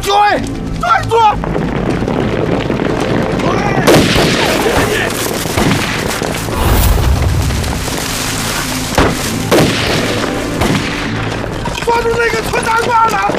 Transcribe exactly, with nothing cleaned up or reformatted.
追！追住！抓住那个村大褂了！